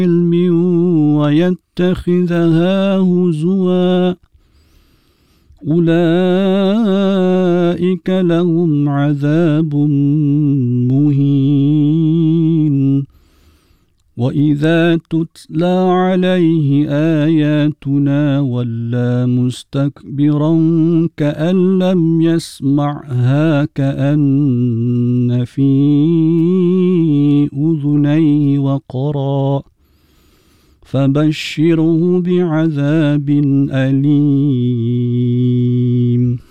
علم ويتخذها هزوا أولئك لهم عذاب مهين وإذا تتلى عليه آياتنا ولى مستكبرا كأن لم يسمعها كأن في أذنيه وقرا فبشره بعذاب أليم